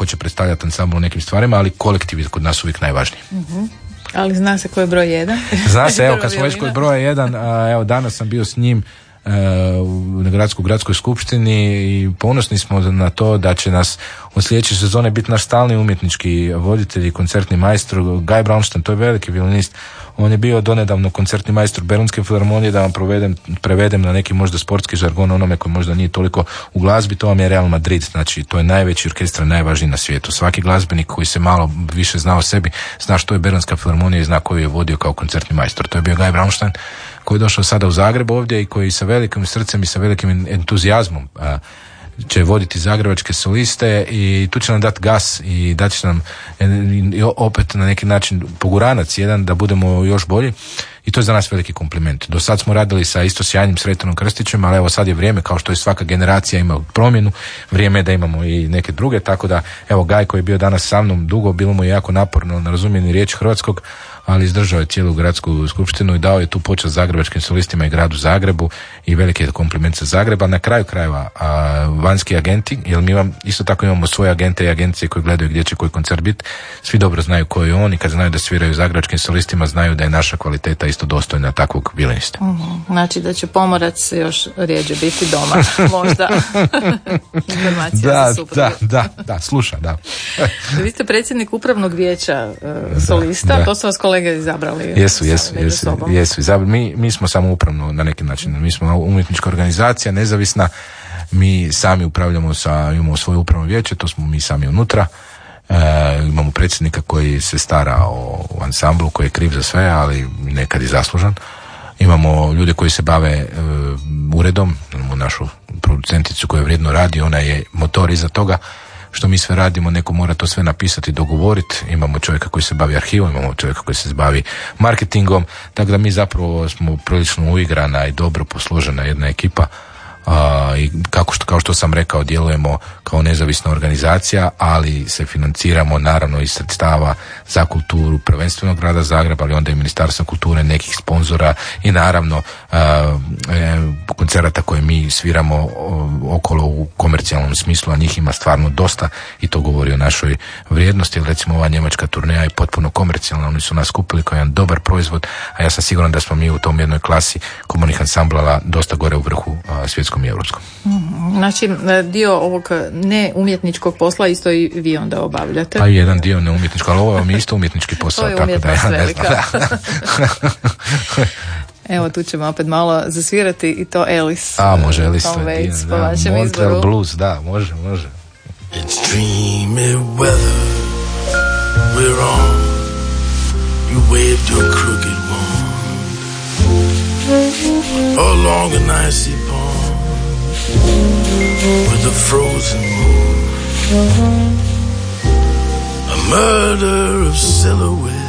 hoće predstavljati ansambl u nekim stvarima, ali kolektiv je kod nas uvijek najvažniji. Ali zna se ko je broj 1? Zna se, evo kad smo već kod broja 1, evo danas sam bio s njim u gradskoj skupštini i ponosni smo na to da će nas u sljedeće sezone biti naš stalni umjetnički voditelj i koncertni majstor Guy Braunstein, to je veliki violinist. On je bio donedavno koncertni majstor Berlinske filharmonije, da vam prevedem na neki možda sportski žargon onome koji možda nije toliko u glazbi, to vam je Real Madrid, znači to je najveći orkestar, najvažniji na svijetu. Svaki glazbenik koji se malo više zna o sebi, zna što je Berlinska filharmonija i zna koju je vodio kao koncertni majstor. To je bio Guy Braunstein koji je došao sada u Zagreb ovdje i koji sa velikim srcem i sa velikim entuzijazmom će voditi zagrebačke soliste i tu će nam dati gas i dat će nam opet na neki način poguranac jedan da budemo još bolji i to je za nas veliki kompliment. Do sad smo radili sa isto sjajnim Sretanom Krstićem, ali evo sad je vrijeme, kao što je svaka generacija ima promjenu, vrijeme je da imamo i neke druge, tako da evo Gaj koji je bio danas sa mnom dugo, bilo mu je jako naporno na razumjeni riječ hrvatskog, ali izdržao je cijelu gradsku skupštinu i dao je tu počast zagrebačkim solistima i gradu Zagrebu i veliki je kompliment sa Zagreba. Na kraju krajeva vanjski agenti, jer mi isto tako imamo svoje agente i agencije koji gledaju gdje će koji koncert biti, svi dobro znaju ko je on i kad znaju da sviraju zagrebačkim solistima znaju da je naša kvaliteta isto dostojna takvog violinista. Znači da će Pomorac još rijeđe biti doma, možda. Informacija za supruge. Da, sluša, da. Vi ste predsjednik upravnog vijeća solista, to su vas kolege izabrali. Jesu. Mi smo samo upravno na neki način. Mi smo umjetnička organizacija, nezavisna. Mi sami upravljamo imamo svoje upravno vijeće, to smo mi sami unutra. Imamo predsjednika koji se stara o ansamblu, koji je kriv za sve, ali nekad i zaslužan. Imamo ljude koji se bave uredom, imamo našu producenticu koja vrijedno radi, ona je motor iza toga. Što mi sve radimo, neko mora to sve napisati, dogovoriti. Imamo čovjeka koji se bavi arhivom, imamo čovjeka koji se bavi marketingom, tako da mi zapravo smo prilično uigrana i dobro posložena jedna ekipa. I kao što sam rekao, djelujemo kao nezavisna organizacija, ali se financiramo naravno iz sredstava za kulturu prvenstveno grada Zagreba, ali onda i Ministarstva kulture, nekih sponzora i naravno koncerata koje mi sviramo okolo u komercijalnom smislu, a njih ima stvarno dosta i to govori o našoj vrijednosti. Recimo ova njemačka turneja je potpuno komercijalna, oni su nas kupili kao jedan dobar proizvod, a ja sam siguran da smo mi u tom jednoj klasi komornih ansamblala dosta gore u vrhu svjetskom i europskom. Znači, dio ovog neumjetničkog posla isto i vi onda obavljate? Pa jedan dio neumjetničkog, ali ovo vam je isto umjetnički posao. To je umjetnost velika. Evo, tu ćemo opet malo zasvirati i to Alice. Može Alice. Tom Waits, po vašem Montreal izboru. Blues, da, može. It's dreamy weather we're on. You waved your crooked wand along an icy pond with a frozen moon, a murder of silhouettes